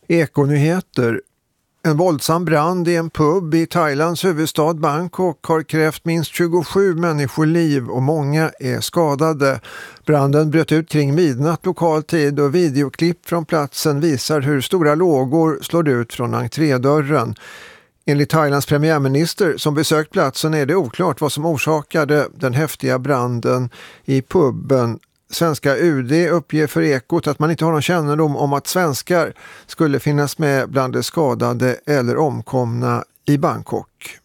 Ekonyheter. En våldsam brand i en pub i Thailands huvudstad Bangkok har krävt minst 27 människoliv och många är skadade. Branden bröt ut kring midnatt lokal tid och videoklipp från platsen visar hur stora lågor slår ut från entrédörren. Enligt Thailands premiärminister som besökt platsen är det oklart vad som orsakade den häftiga branden i puben. Svenska UD uppger för Ekot att man inte har någon kännedom om att svenskar skulle finnas med bland de skadade eller omkomna i Bangkok.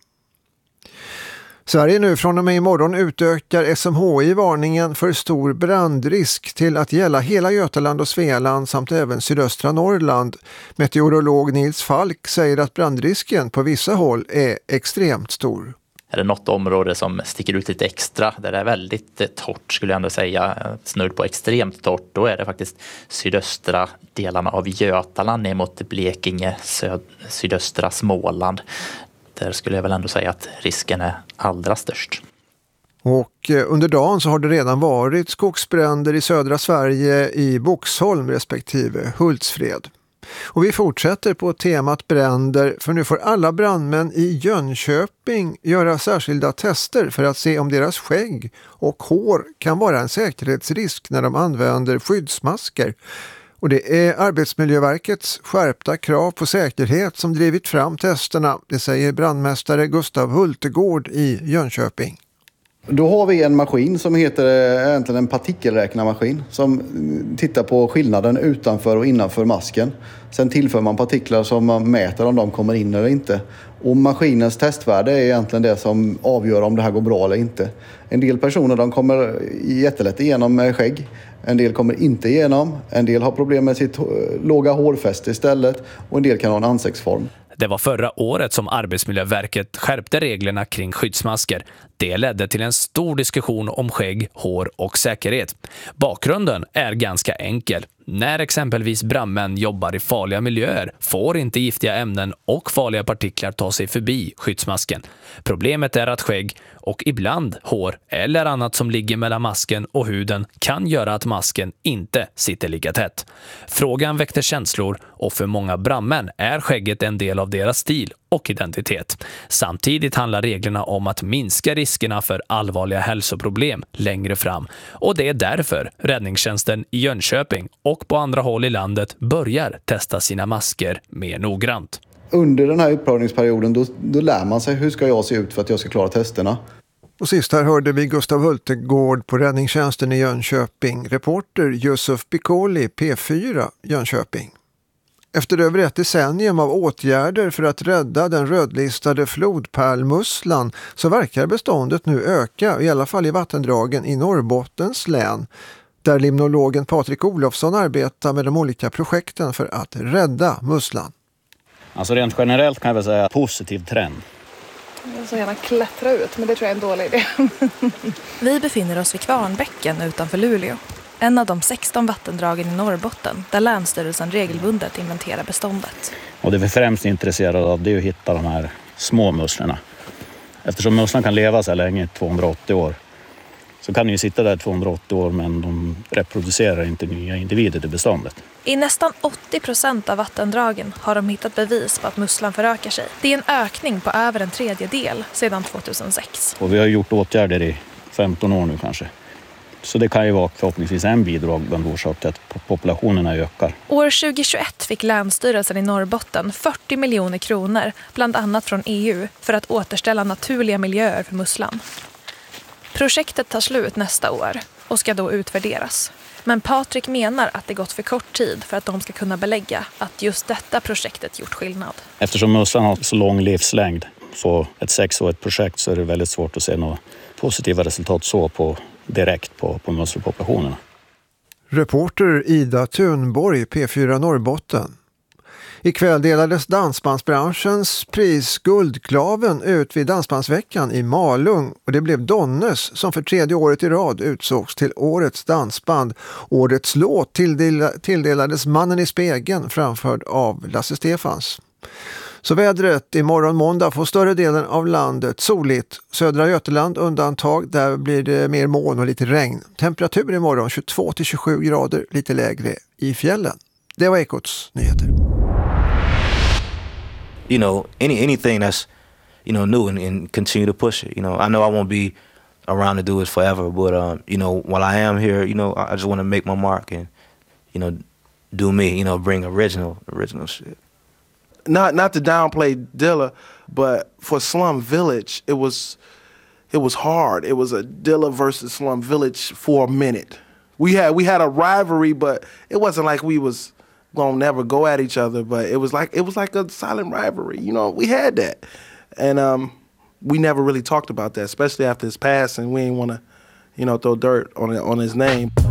Sverige nu från och med imorgon utökar SMHI varningen för stor brandrisk till att gälla hela Götaland och Svealand samt även sydöstra Norrland. Meteorolog Nils Falk säger att brandrisken på vissa håll är extremt stor. Är det något område som sticker ut lite extra, där det är väldigt torrt skulle jag ändå säga, snudd på extremt torrt, då är det faktiskt sydöstra delarna av Götaland ner mot Blekinge, sydöstra Småland. Där skulle jag väl ändå säga att risken är allra störst. Och under dagen så har det redan varit skogsbränder i södra Sverige i Boxholm respektive Hultsfred. Och vi fortsätter på temat bränder för nu får alla brandmän i Jönköping göra särskilda tester för att se om deras skägg och hår kan vara en säkerhetsrisk när de använder skyddsmasker. Och det är Arbetsmiljöverkets skärpta krav på säkerhet som drivit fram testerna, det säger brandmästare Gustav Hultegård i Jönköping. Då har vi en maskin som heter egentligen en partikelräknarmaskin som tittar på skillnaden utanför och innanför masken. Sen tillför man partiklar som man mäter om de kommer in eller inte. Och maskinens testvärde är egentligen det som avgör om det här går bra eller inte. En del personer de kommer jättelätt igenom med skägg. En del kommer inte igenom. En del har problem med sitt låga hårfäste istället. Och en del kan ha en ansiktsform. Det var förra året som Arbetsmiljöverket skärpte reglerna kring skyddsmasker. Det ledde till en stor diskussion om skägg, hår och säkerhet. Bakgrunden är ganska enkel. När exempelvis brandmän jobbar i farliga miljöer får inte giftiga ämnen och farliga partiklar ta sig förbi skyddsmasken. Problemet är att skägg och ibland hår eller annat som ligger mellan masken och huden kan göra att masken inte sitter lika tätt. Frågan väckte känslor och för många brandmän är skägget en del av deras stil och identitet. Samtidigt handlar reglerna om att minska riskerna för allvarliga hälsoproblem längre fram. Och det är därför räddningstjänsten i Jönköping och på andra håll i landet börjar testa sina masker mer noggrant. Under den här uppprövningsperioden då lär man sig hur ska jag se ut för att jag ska klara testerna. Och sist här hörde vi Gustav Hultegård på räddningstjänsten i Jönköping. Reporter Yusuf Bikoli, P4 Jönköping. Efter över ett decennium av åtgärder för att rädda den rödlistade flodpärlmusslan så verkar beståndet nu öka, i alla fall i vattendragen i Norrbottens län, där limnologen Patrik Olofsson arbetar med de olika projekten för att rädda musslan. Alltså rent generellt kan jag väl säga positiv trend. Jag så gärna klättra ut, men det tror jag är en dålig idé. Vi befinner oss vid Kvarnbäcken utanför Luleå. En av de 16 vattendragen i Norrbotten där Länsstyrelsen regelbundet inventerar beståndet. Och det vi främst är intresserade av det är att hitta de här små musslorna. Eftersom musslan kan leva så länge, 280 år, så kan de ju sitta där 280 år men de reproducerar inte nya individer till beståndet. I nästan 80% av vattendragen har de hittat bevis på att musslan förökar sig. Det är en ökning på över en tredjedel sedan 2006. Och vi har gjort åtgärder i 15 år nu kanske. Så det kan ju vara förhoppningsvis en bidragande orsak till att populationerna ökar. År 2021 fick Länsstyrelsen i Norrbotten 40 miljoner kronor, bland annat från EU, för att återställa naturliga miljöer för musslan. Projektet tar slut nästa år och ska då utvärderas. Men Patrik menar att det gått för kort tid för att de ska kunna belägga att just detta projektet gjort skillnad. Eftersom musslan har så lång livslängd på ett 6-årigt projekt så är det väldigt svårt att se några positiva resultat så direkt på musselpopulationerna. Reporter Ida Thunborg, P4 Norrbotten. Ikväll delades dansbandsbranschens pris Guldklaven ut vid Dansbandsveckan i Malung och det blev Donnes som för 3:e året i rad utsågs till årets dansband. Årets låt tilldelades Mannen i spegeln framförd av Lasse Stefans. Så vädret imorgon måndag får större delen av landet soligt. Södra Götaland undantag, där blir det mer moln och lite regn. Temperatur imorgon 22-27 grader, lite lägre i fjällen. Det var Ekots nyheter. you know, anything that's, you know, new and continue to push it. You know, I know I won't be around to do it forever, but, you know, while I am here, you know, I just want to make my mark and, you know, do me, you know, bring original shit. Not to downplay Dilla, but for Slum Village, it was hard. It was a Dilla versus Slum Village for a minute. We had a rivalry, but it wasn't like we was gonna never go at each other. But it was like a silent rivalry. You know, we had that, and we never really talked about that, especially after his passing. We didn't want to, you know, throw dirt on his name.